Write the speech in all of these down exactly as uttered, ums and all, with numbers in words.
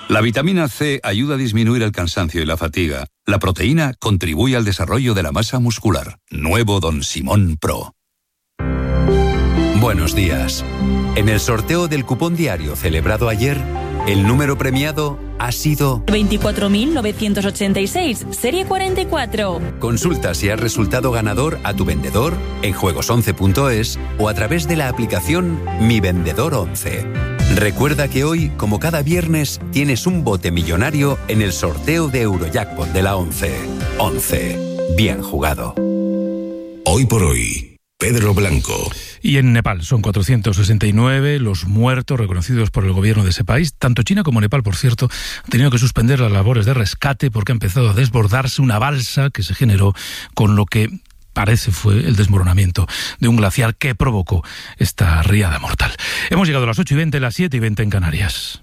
La vitamina C ayuda a disminuir el cansancio y la fatiga. La proteína contribuye al desarrollo de la masa muscular. Nuevo Don Simón Pro. Buenos días. En el sorteo del cupón diario celebrado ayer, el número premiado ha sido veinticuatro mil novecientos ochenta y seis, serie cuarenta y cuatro. Consulta si has resultado ganador a tu vendedor en juegos once punto es o a través de la aplicación Mi Vendedor once. Recuerda que hoy, como cada viernes, tienes un bote millonario en el sorteo de Eurojackpot de la once. once. Bien jugado. Hoy por hoy, Pedro Blanco. Y en Nepal son cuatrocientos sesenta y nueve los muertos reconocidos por el gobierno de ese país. Tanto China como Nepal, por cierto, han tenido que suspender las labores de rescate porque ha empezado a desbordarse una balsa que se generó con lo que parece fue el desmoronamiento de un glaciar que provocó esta riada mortal. Hemos llegado a las ocho y veinte, las siete y veinte en Canarias.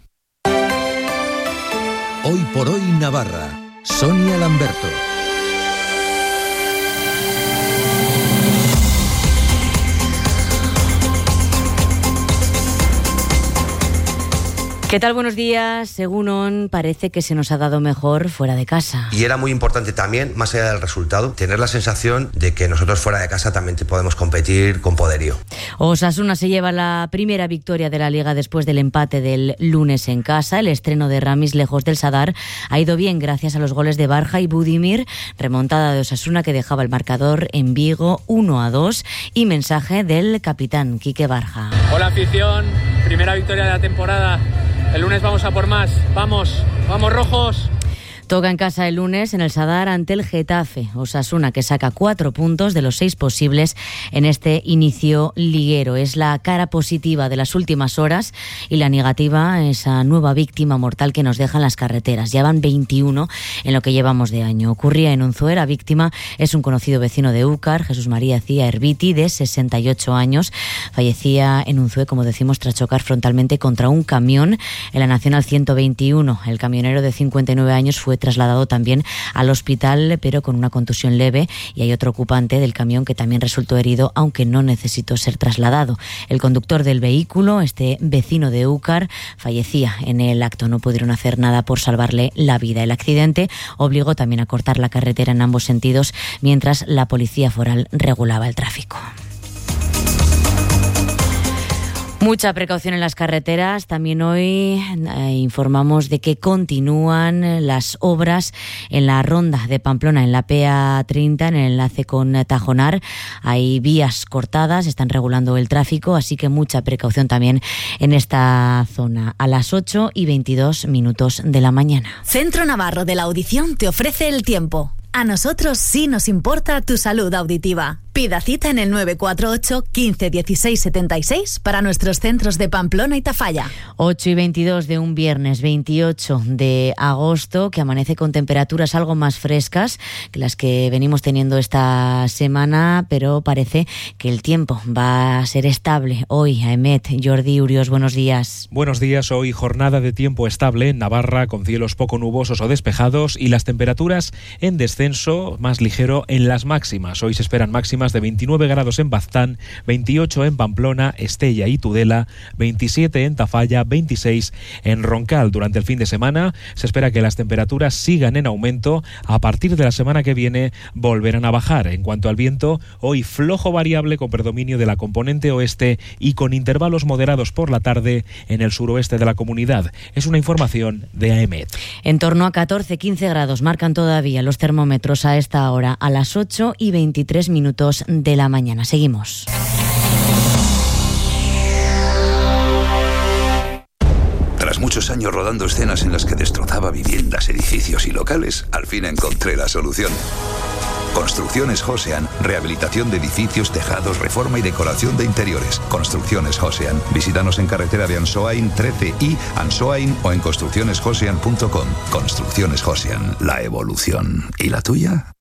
Hoy por hoy Navarra. Sonia Lamberto. ¿Qué tal? Buenos días. Según O N, parece que se nos ha dado mejor fuera de casa. Y era muy importante también, más allá del resultado, tener la sensación de que nosotros fuera de casa también podemos competir con poderío. Osasuna se lleva la primera victoria de la Liga después del empate del lunes en casa. El estreno de Ramis lejos del Sadar ha ido bien gracias a los goles de Barja y Budimir. Remontada de Osasuna que dejaba el marcador en Vigo uno a dos. Y mensaje del capitán Quique Barja. Hola afición, primera victoria de la temporada. El lunes vamos a por más. Vamos, vamos rojos. Toca en casa el lunes en el Sadar ante el Getafe. Osasuna que saca cuatro puntos de los seis posibles en este inicio liguero. Es la cara positiva de las últimas horas y la negativa, esa nueva víctima mortal que nos dejan las carreteras. Ya van veintiuno en lo que llevamos de año. Ocurría en Unzué. Víctima es un conocido vecino de Úcar, Jesús María Cía Herbiti, de sesenta y ocho años. Fallecía en Unzué, como decimos, tras chocar frontalmente contra un camión en la Nacional ciento veintiuno. El camionero de cincuenta y nueve años fue trasladado también al hospital, pero con una contusión leve, y hay otro ocupante del camión que también resultó herido, aunque no necesitó ser trasladado. El conductor del vehículo, este vecino de Úcar, fallecía en el acto. No pudieron hacer nada por salvarle la vida. El accidente obligó también a cortar la carretera en ambos sentidos, mientras la policía foral regulaba el tráfico. Mucha precaución en las carreteras. También hoy eh, informamos de que continúan las obras en la ronda de Pamplona, en la P A treinta, en el enlace con Tajonar. Hay vías cortadas, están regulando el tráfico, así que mucha precaución también en esta zona. A las ocho y veintidós minutos de la mañana. Centro Navarro de la Audición te ofrece el tiempo. A nosotros sí nos importa tu salud auditiva. Pida cita en el nueve cuatro ocho, quince, dieciséis, setenta y seis para nuestros centros de Pamplona y Tafalla. ocho y veintidós de un viernes veintiocho de agosto, que amanece con temperaturas algo más frescas que las que venimos teniendo esta semana, pero parece que el tiempo va a ser estable. Hoy, Aemet, Jordi Urios, buenos días. Buenos días. Hoy jornada de tiempo estable en Navarra, con cielos poco nubosos o despejados y las temperaturas en descenso, más ligero en las máximas. Hoy se esperan máximas de veintinueve grados en Baztán, veintiocho en Pamplona, Estella y Tudela, veintisiete en Tafalla, veintiséis en Roncal. Durante el fin de semana se espera que las temperaturas sigan en aumento. A partir de la semana que viene volverán a bajar. En cuanto al viento, hoy flojo variable con predominio de la componente oeste y con intervalos moderados por la tarde en el suroeste de la comunidad. Es una información de Aemet. En torno a catorce a quince grados marcan todavía los termómetros a esta hora, a las ocho y veintitrés minutos de la mañana. Seguimos. Tras muchos años rodando escenas en las que destrozaba viviendas, edificios y locales, al fin encontré la solución. Construcciones Josean, rehabilitación de edificios, tejados, reforma y decoración de interiores. Construcciones Josean. Visítanos en carretera de Ansoain trece y Ansoain o en construcciones josean punto com. Construcciones Josean, la evolución. ¿Y la tuya?